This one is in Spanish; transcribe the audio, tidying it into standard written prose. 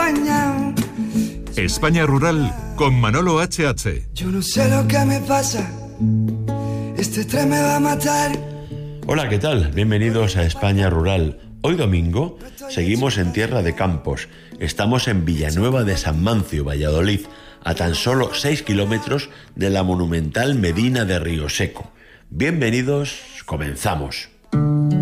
extrañado. España Rural con Manolo HH. Yo no sé lo que me pasa, este tren me va a matar. Hola, ¿qué tal? Bienvenidos a España Rural. Hoy domingo seguimos en tierra de campos. Estamos en Villanueva de San Mancio, Valladolid, a tan solo 6 kilómetros de la monumental Medina de Río Seco. Bienvenidos, comenzamos.